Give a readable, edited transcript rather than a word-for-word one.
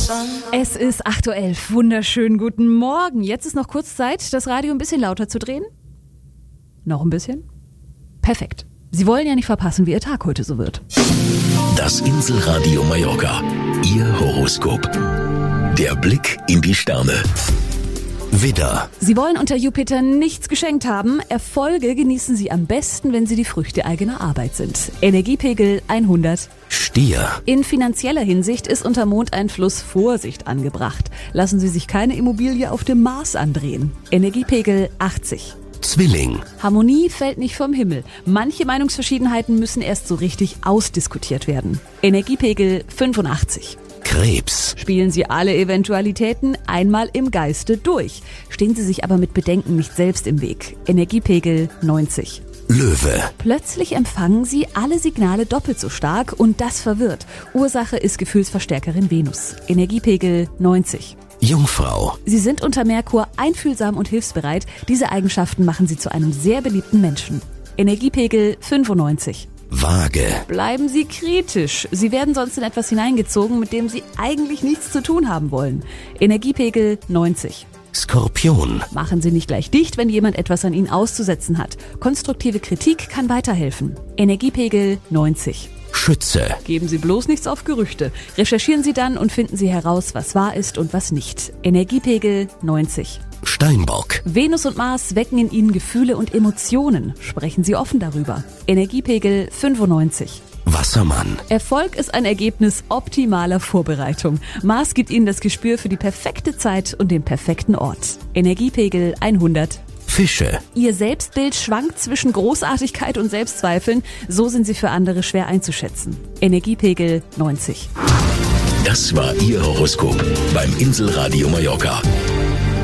Es ist 8:11 Uhr. Wunderschönen guten Morgen. Jetzt ist noch kurz Zeit, das Radio ein bisschen lauter zu drehen. Noch ein bisschen? Perfekt. Sie wollen ja nicht verpassen, wie Ihr Tag heute so wird. Das Inselradio Mallorca. Ihr Horoskop. Der Blick in die Sterne. Widder. Sie wollen unter Jupiter nichts geschenkt haben. Erfolge genießen Sie am besten, wenn Sie die Früchte eigener Arbeit sind. Energiepegel 100. Stier. In finanzieller Hinsicht ist unter Mondeinfluss Vorsicht angebracht. Lassen Sie sich keine Immobilie auf dem Mars andrehen. Energiepegel 80. Zwilling. Harmonie fällt nicht vom Himmel. Manche Meinungsverschiedenheiten müssen erst so richtig ausdiskutiert werden. Energiepegel 85. Krebs. Spielen Sie alle Eventualitäten einmal im Geiste durch. Stehen Sie sich aber mit Bedenken nicht selbst im Weg. Energiepegel 90. Löwe. Plötzlich empfangen Sie alle Signale doppelt so stark und das verwirrt. Ursache ist Gefühlsverstärkerin Venus. Energiepegel 90. Jungfrau. Sie sind unter Merkur einfühlsam und hilfsbereit. Diese Eigenschaften machen Sie zu einem sehr beliebten Menschen. Energiepegel 95. Waage. Bleiben Sie kritisch. Sie werden sonst in etwas hineingezogen, mit dem Sie eigentlich nichts zu tun haben wollen. Energiepegel 90. Skorpion. Machen Sie nicht gleich dicht, wenn jemand etwas an Ihnen auszusetzen hat. Konstruktive Kritik kann weiterhelfen. Energiepegel 90. Schütze. Geben Sie bloß nichts auf Gerüchte. Recherchieren Sie dann und finden Sie heraus, was wahr ist und was nicht. Energiepegel 90. Steinbock. Venus und Mars wecken in Ihnen Gefühle und Emotionen. Sprechen Sie offen darüber. Energiepegel 95. Wassermann. Erfolg ist ein Ergebnis optimaler Vorbereitung. Mars gibt Ihnen das Gespür für die perfekte Zeit und den perfekten Ort. Energiepegel 100. Fische. Ihr Selbstbild schwankt zwischen Großartigkeit und Selbstzweifeln. So sind Sie für andere schwer einzuschätzen. Energiepegel 90. Das war Ihr Horoskop beim Inselradio Mallorca.